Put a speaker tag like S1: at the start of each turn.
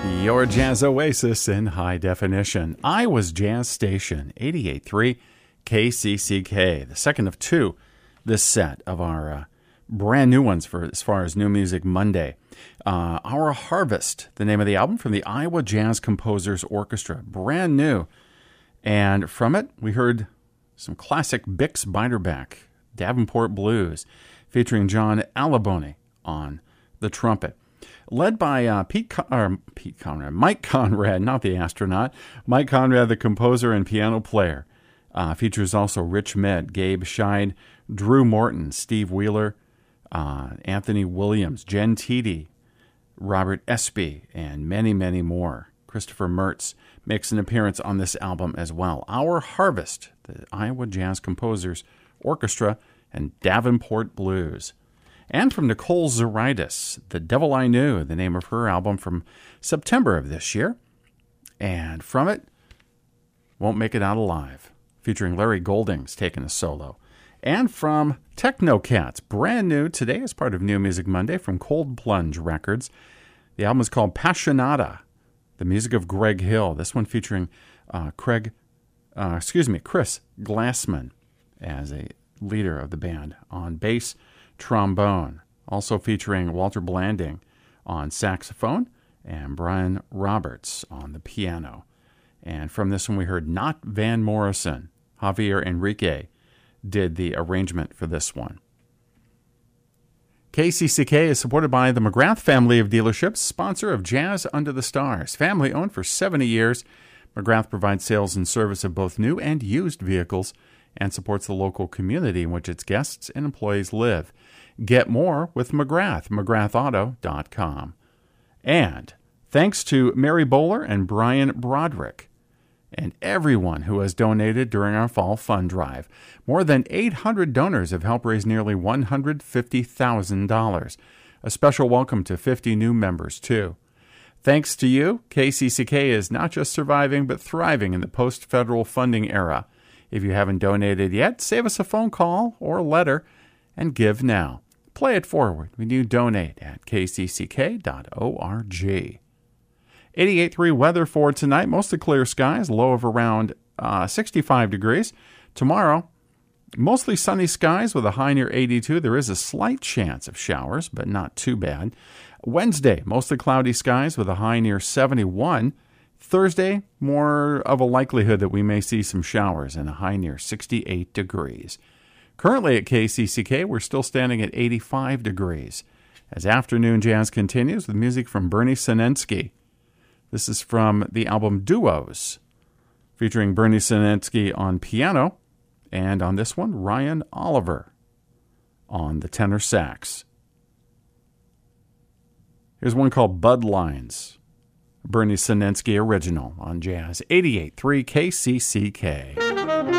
S1: Your jazz oasis in high definition. Iowa's Jazz Station, 88.3 KCCK, the second of two this set of our brand new ones for as far as New Music Monday. Our Harvest, the name of the album from the Iowa Jazz Composers Orchestra, brand new. And from it, we heard some classic Bix Beiderbecke, Davenport Blues, featuring John Alabone on the trumpet. Led by Mike Conrad, not the astronaut. Mike Conrad, the composer and piano player. Features also Rich Med, Gabe Scheid, Drew Morton, Steve Wheeler, Anthony Williams, Jen Teedy, Robert Espy, and many, many more. Christopher Mertz makes an appearance on this album as well. Our Harvest, the Iowa Jazz Composers Orchestra, and Davenport Blues. And from Nicole Zaritis, The Devil I Knew, the name of her album from September of this year. And from it, Won't Make It Out Alive, featuring Larry Goldings taking a solo. And from Technocats, brand new today as part of New Music Monday from Cold Plunge Records. The album is called Passionata, the music of Greg Hill. This one featuring Chris Glassman as a leader of the band on bass, trombone, also featuring Walter Blanding on saxophone and Brian Roberts on the piano. And from this one we heard Not Van Morrison. Javier Enrique did the arrangement for this one. KCCK is supported by the McGrath family of dealerships, sponsor of Jazz Under the Stars. Family owned for 70 years, McGrath provides sales and service of both new and used vehicles and supports the local community in which its guests and employees live. Get more with McGrath, McGrathAuto.com. And thanks to Mary Bowler and Brian Broderick and everyone who has donated during our fall fund drive. More than 800 donors have helped raise nearly $150,000. A special welcome to 50 new members, too. Thanks to you, KCCK is not just surviving but thriving in the post-federal funding era. If you haven't donated yet, save us a phone call or a letter and give now. Play it forward when you donate at kcck.org. 88.3 weather for tonight. Mostly clear skies, low of around 65 degrees. Tomorrow, mostly sunny skies with a high near 82. There is a slight chance of showers, but not too bad. Wednesday, mostly cloudy skies with a high near 71. Thursday, more of a likelihood that we may see some showers and a high near 68 degrees. Currently at KCCK, we're still standing at 85 degrees. As afternoon jazz continues with music from Bernie Sinensky. This is from the album Duos, featuring Bernie Sinensky on piano, and on this one, Ryan Oliver on the tenor sax. Here's one called Bud Lines, Bernie Sinensky original on Jazz 88.3 KCCK.